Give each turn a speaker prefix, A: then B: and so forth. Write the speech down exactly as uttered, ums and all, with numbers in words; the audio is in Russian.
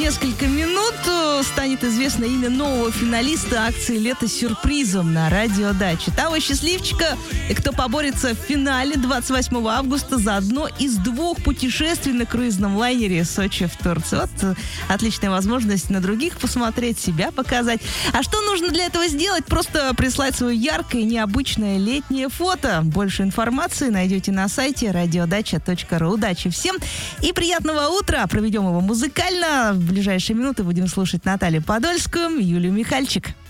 A: несколько минут станет известно имя нового финалиста акции «Лето с сюрпризом» на радио Дача. Того счастливчика, кто поборется в финале двадцать восьмого августа за одно из двух путешествий на круизном лайнере Сочи в Турцию. Вот отличная возможность на других посмотреть, себя показать. А что нужно для этого сделать? Просто прислать свое яркое, необычное летнее фото. Больше информации найдете на сайте радиодача точка ру. Удачи всем и приятного утра. Проведем его музыкально. В ближайшие минуты будем слушать Наталью Подольскую, Юлию Михальчик.